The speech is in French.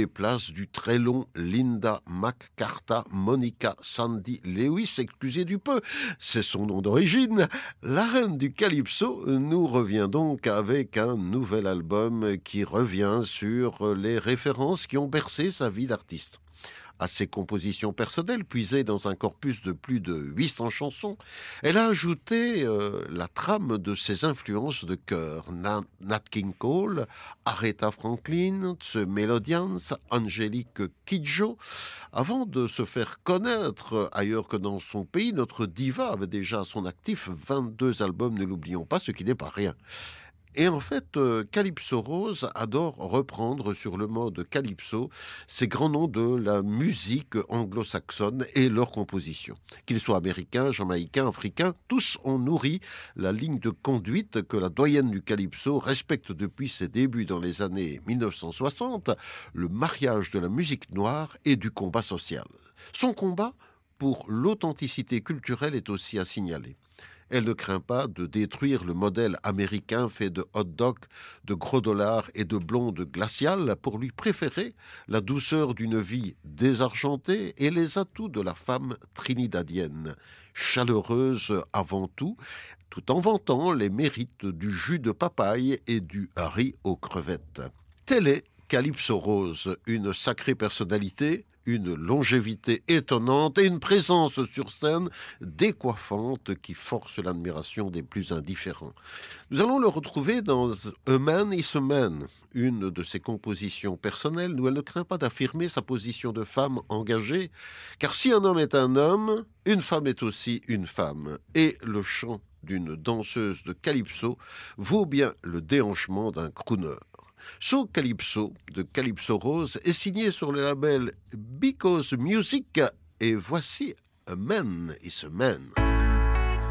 et place du très long Linda McCartha Monica Sandy Lewis, excusez du peu, c'est son nom d'origine. La reine du Calypso nous revient donc avec un nouvel album qui revient sur les références qui ont bercé sa vie d'artiste. À ses compositions personnelles, puisées dans un corpus de plus de 800 chansons, elle a ajouté la trame de ses influences de chœur. Nat King Cole, Aretha Franklin, The Melodians, Angélique Kidjo. Avant de se faire connaître ailleurs que dans son pays, notre diva avait déjà à son actif 22 albums, ne l'oublions pas, ce qui n'est pas rien. Et en fait, Calypso Rose adore reprendre sur le mode Calypso ces grands noms de la musique anglo-saxonne et leurs compositions. Qu'ils soient américains, jamaïcains, africains, tous ont nourri la ligne de conduite que la doyenne du Calypso respecte depuis ses débuts dans les années 1960, le mariage de la musique noire et du combat social. Son combat pour l'authenticité culturelle est aussi à signaler. Elle ne craint pas de détruire le modèle américain fait de hot dogs, de gros dollars et de blondes glaciales pour lui préférer la douceur d'une vie désargentée et les atouts de la femme trinidadienne, chaleureuse avant tout en vantant les mérites du jus de papaye et du riz aux crevettes. Telle est Calypso Rose, une sacrée personnalité, une longévité étonnante et une présence sur scène décoiffante qui force l'admiration des plus indifférents. Nous allons le retrouver dans A Man is a Man, une de ses compositions personnelles où elle ne craint pas d'affirmer sa position de femme engagée, car si un homme est un homme, une femme est aussi une femme. Et le chant d'une danseuse de calypso vaut bien le déhanchement d'un crooner. So Calypso de Calypso Rose est signé sur le label Because Music et voici A Man is a Man.